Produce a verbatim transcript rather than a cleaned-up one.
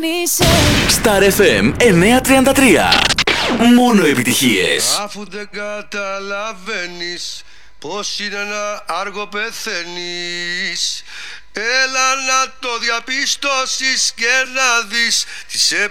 Star εφ εμ εννιακόσια τριάντα τρία. Μόνο επιτυχίες. Αφού δεν καταλαβαίνεις πως είναι να άργο πεθαίνεις, έλα να το διαπιστώσεις και να δεις τι σε